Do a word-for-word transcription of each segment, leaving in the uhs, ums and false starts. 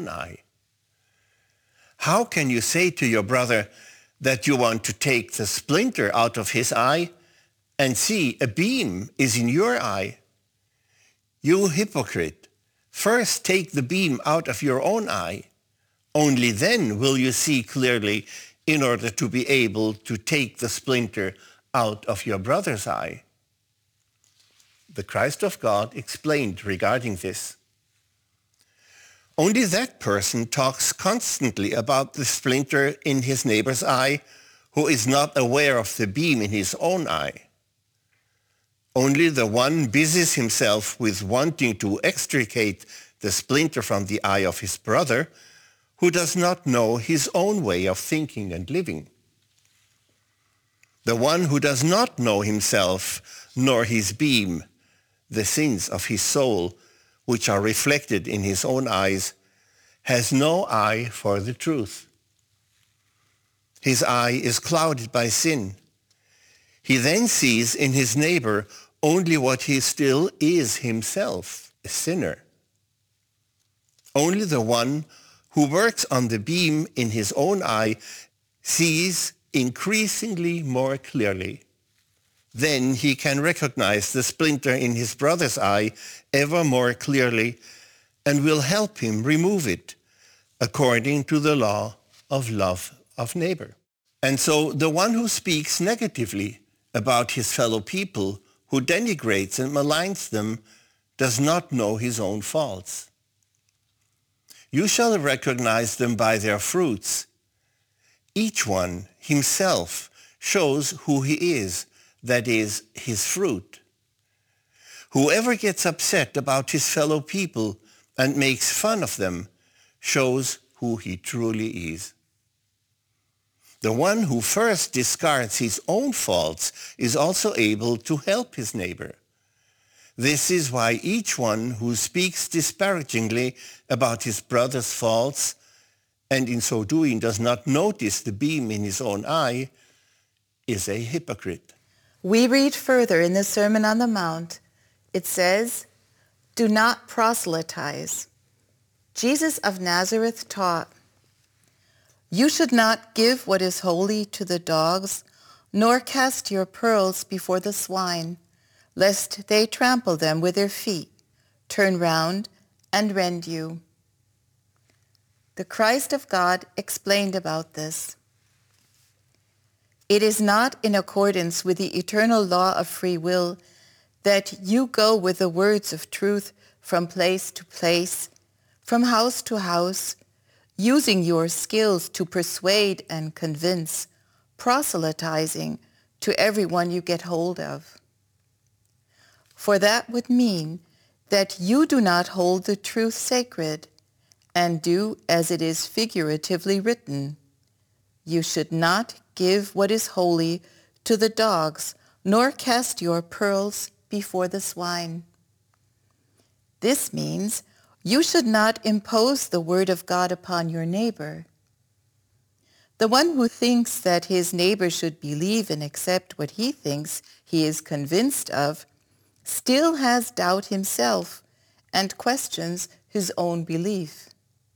own eye? How can you say to your brother that you want to take the splinter out of his eye and see a beam is in your eye? You hypocrite, first take the beam out of your own eye. Only then will you see clearly in order to be able to take the splinter out of your brother's eye. The Christ of God explained regarding this. Only that person talks constantly about the splinter in his neighbor's eye who is not aware of the beam in his own eye. Only the one busies himself with wanting to extricate the splinter from the eye of his brother who does not know his own way of thinking and living. The one who does not know himself nor his beam, the sins of his soul, which are reflected in his own eyes, has no eye for the truth. His eye is clouded by sin. He then sees in his neighbor only what he still is himself, a sinner. Only the one who works on the beam in his own eye sees increasingly more clearly. Then he can recognize the splinter in his brother's eye ever more clearly and will help him remove it according to the law of love of neighbor. And so the one who speaks negatively about his fellow people, who denigrates and maligns them, does not know his own faults. You shall recognize them by their fruits. Each one himself shows who he is, that is, his fruit. Whoever gets upset about his fellow people and makes fun of them shows who he truly is. The one who first discards his own faults is also able to help his neighbor. This is why each one who speaks disparagingly about his brother's faults and in so doing does not notice the beam in his own eye is a hypocrite. We read further in the Sermon on the Mount. It says, "Do not proselytize." Jesus of Nazareth taught, "You should not give what is holy to the dogs, nor cast your pearls before the swine, lest they trample them with their feet, turn round, and rend you." The Christ of God explained about this. It is not in accordance with the eternal law of free will that you go with the words of truth from place to place, from house to house, using your skills to persuade and convince, proselytizing to everyone you get hold of. For that would mean that you do not hold the truth sacred and do as it is figuratively written. You should not give what is holy to the dogs, nor cast your pearls before the swine. This means you should not impose the word of God upon your neighbor. The one who thinks that his neighbor should believe and accept what he thinks he is convinced of still has doubt himself and questions his own belief.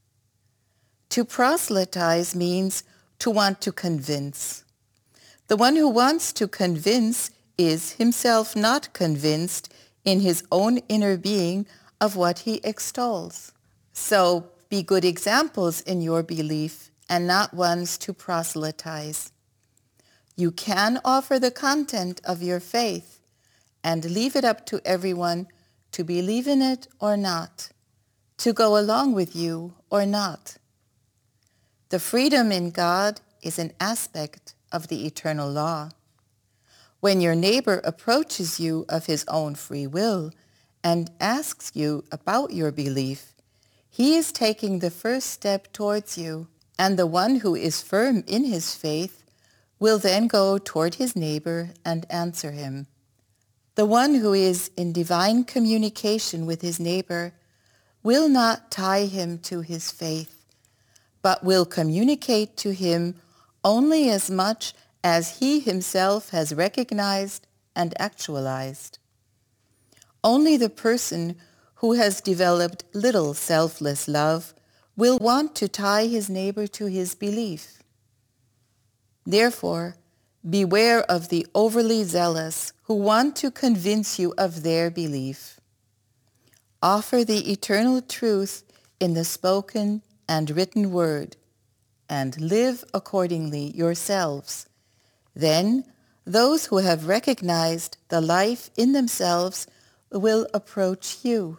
To proselytize means to want to convince. The one who wants to convince is himself not convinced in his own inner being of what he extols. So be good examples in your belief and not ones to proselytize. You can offer the content of your faith and leave it up to everyone to believe in it or not, to go along with you or not. The freedom in God is an aspect of the eternal law. When your neighbor approaches you of his own free will and asks you about your belief, he is taking the first step towards you, and the one who is firm in his faith will then go toward his neighbor and answer him. The one who is in divine communication with his neighbor will not tie him to his faith, but will communicate to him only as much as he himself has recognized and actualized. Only the person who has developed little selfless love will want to tie his neighbor to his belief. Therefore, beware of the overly zealous who want to convince you of their belief. Offer the eternal truth in the spoken and written word, and live accordingly yourselves. Then those who have recognized the life in themselves will approach you.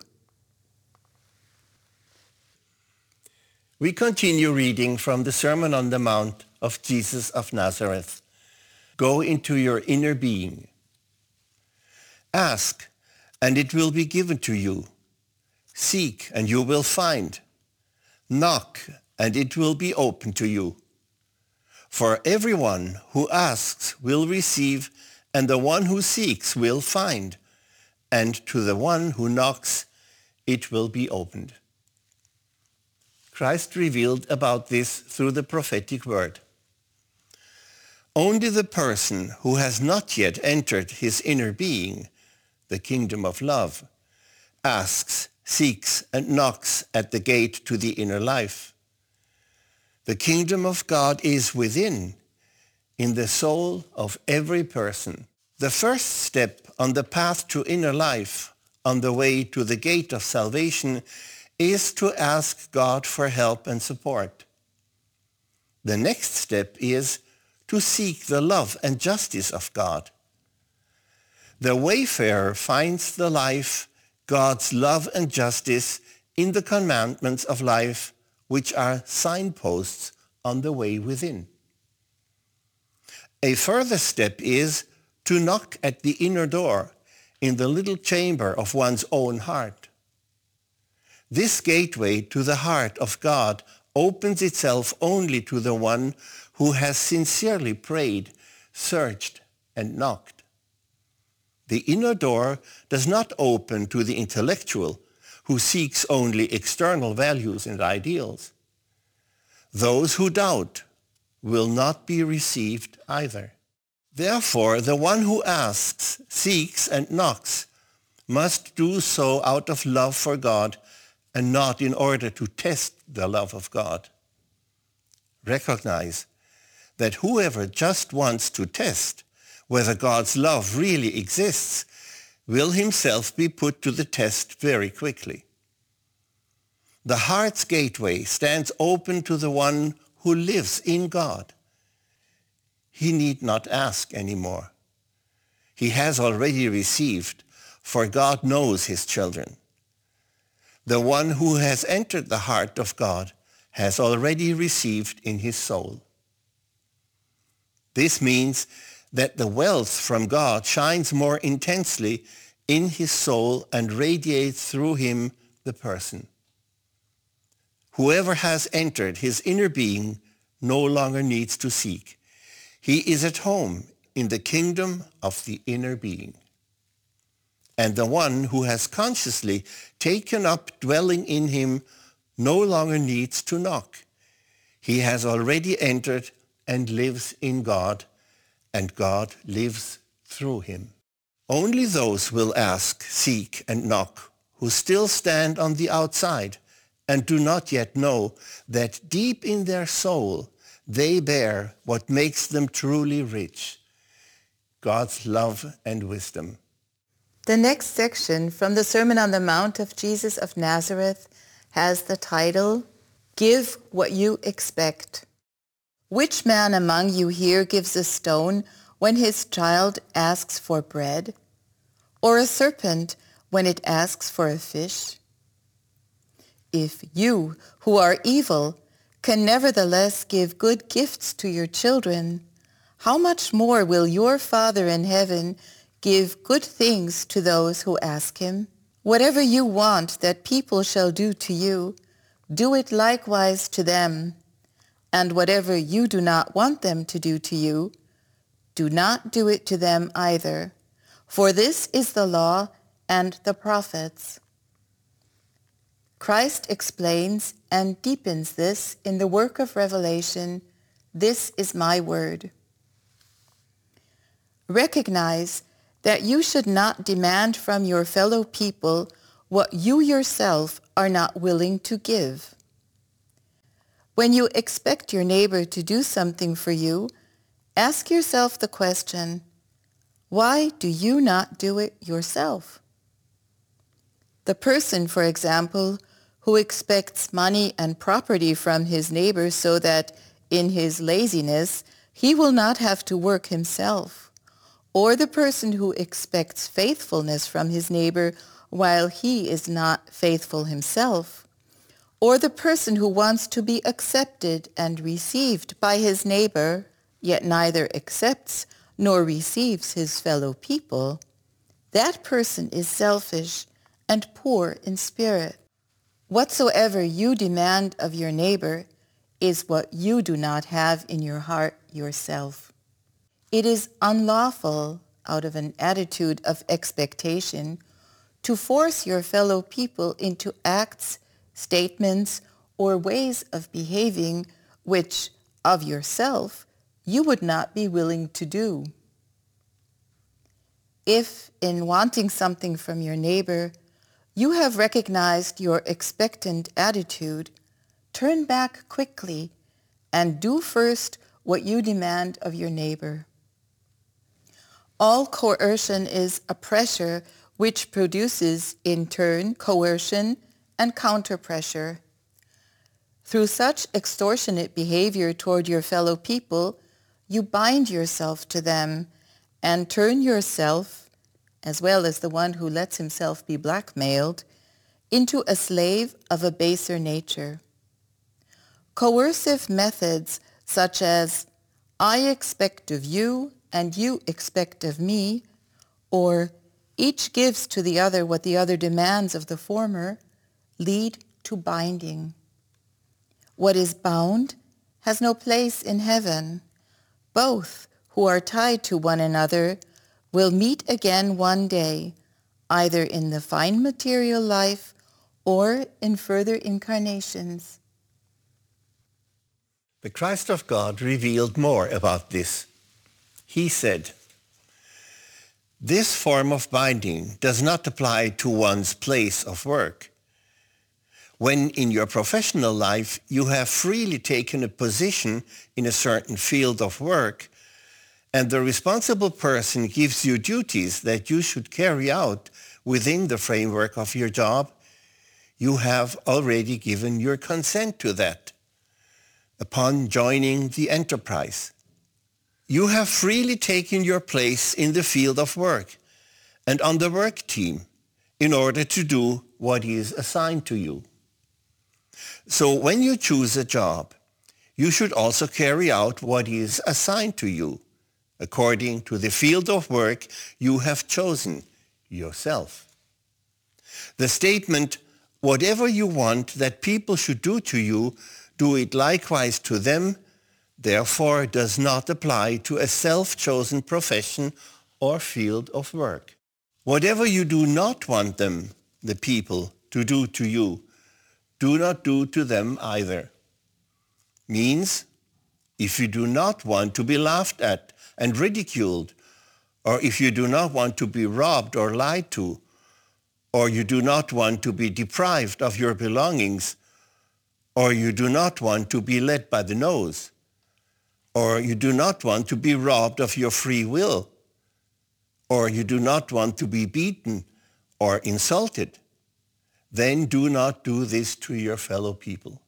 We continue reading from the Sermon on the Mount of Jesus of Nazareth. Go into your inner being. Ask, and it will be given to you. Seek, and you will find. Knock, and it will be open to you. For everyone who asks will receive, and the one who seeks will find, and to the one who knocks it will be opened. Christ revealed about this through the prophetic word. Only the person who has not yet entered his inner being, the kingdom of love, asks, seeks, and knocks at the gate to the inner life. The kingdom of God is within, in the soul of every person. The first step on the path to inner life, on the way to the gate of salvation, is to ask God for help and support. The next step is to seek the love and justice of God. The wayfarer finds the life, God's love and justice, in the commandments of life, which are signposts on the way within. A further step is to knock at the inner door in the little chamber of one's own heart. This gateway to the heart of God opens itself only to the one who has sincerely prayed, searched, and knocked. The inner door does not open to the intellectual who seeks only external values and ideals. Those who doubt will not be received either. Therefore, the one who asks, seeks, and knocks must do so out of love for God and not in order to test the love of God. Recognize that whoever just wants to test whether God's love really exists will himself be put to the test very quickly. The heart's gateway stands open to the one who lives in God. He need not ask anymore. He has already received, for God knows his children. The one who has entered the heart of God has already received in his soul. This means that the wealth from God shines more intensely in his soul and radiates through him, the person. Whoever has entered his inner being no longer needs to seek. He is at home in the kingdom of the inner being. And the one who has consciously taken up dwelling in him no longer needs to knock. He has already entered and lives in God, and God lives through him. Only those will ask, seek, and knock who still stand on the outside and do not yet know that deep in their soul they bear what makes them truly rich, God's love and wisdom. The next section from the Sermon on the Mount of Jesus of Nazareth has the title, Give What You Expect. Which man among you here gives a stone when his child asks for bread, or a serpent when it asks for a fish? If you, who are evil, can nevertheless give good gifts to your children, how much more will your Father in heaven give good things to those who ask him? Whatever you want that people shall do to you, do it likewise to them. And whatever you do not want them to do to you, do not do it to them either. For this is the law and the prophets. Christ explains and deepens this in the work of Revelation, This is my word. Recognize that you should not demand from your fellow people what you yourself are not willing to give. When you expect your neighbor to do something for you, ask yourself the question, why do you not do it yourself? The person, for example, who expects money and property from his neighbor so that in his laziness he will not have to work himself, or the person who expects faithfulness from his neighbor while he is not faithful himself, or the person who wants to be accepted and received by his neighbor, yet neither accepts nor receives his fellow people, that person is selfish and poor in spirit. Whatsoever you demand of your neighbor is what you do not have in your heart yourself. It is unlawful, out of an attitude of expectation, to force your fellow people into acts, statements, or ways of behaving which, of yourself, you would not be willing to do. If, in wanting something from your neighbor, you have recognized your expectant attitude, turn back quickly and do first what you demand of your neighbor. All coercion is a pressure which produces, in turn, coercion and counter-pressure. Through such extortionate behavior toward your fellow people, you bind yourself to them and turn yourself, as well as the one who lets himself be blackmailed, into a slave of a baser nature. Coercive methods such as, I expect of you and you expect of me, or each gives to the other what the other demands of the former, lead to binding. What is bound has no place in heaven. Both who are tied to one another will meet again one day, either in the fine material life or in further incarnations. The Christ of God revealed more about this. He said, this form of binding does not apply to one's place of work. When in your professional life you have freely taken a position in a certain field of work, and the responsible person gives you duties that you should carry out within the framework of your job, you have already given your consent to that upon joining the enterprise. You have freely taken your place in the field of work and on the work team in order to do what is assigned to you. So when you choose a job, you should also carry out what is assigned to you according to the field of work you have chosen yourself. The statement, whatever you want that people should do to you, do it likewise to them, therefore does not apply to a self-chosen profession or field of work. Whatever you do not want them, the people, to do to you, do not do to them either. Means, if you do not want to be laughed at and ridiculed, or if you do not want to be robbed or lied to, or you do not want to be deprived of your belongings, or you do not want to be led by the nose, or you do not want to be robbed of your free will, or you do not want to be beaten or insulted, then do not do this to your fellow people.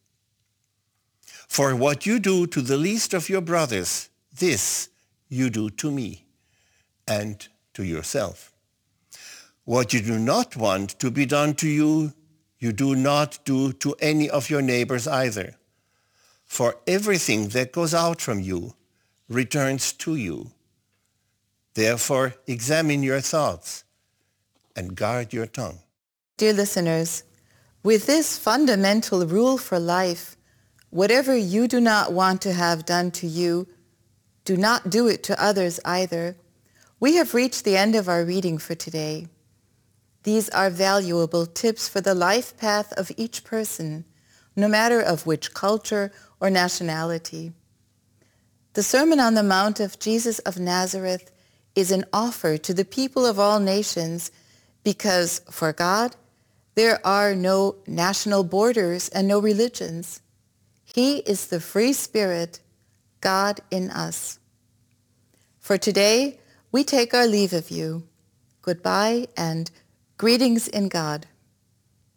For what you do to the least of your brothers, this you do to me and to yourself. What you do not want to be done to you, you do not do to any of your neighbors either. For everything that goes out from you returns to you. Therefore, examine your thoughts and guard your tongue. Dear listeners, with this fundamental rule for life, whatever you do not want to have done to you, do not do it to others either. We have reached the end of our reading for today. These are valuable tips for the life path of each person, no matter of which culture or nationality. The Sermon on the Mount of Jesus of Nazareth is an offer to the people of all nations because, for God, there are no national borders and no religions. He is the free spirit, God in us. For today, we take our leave of you. Goodbye and greetings in God.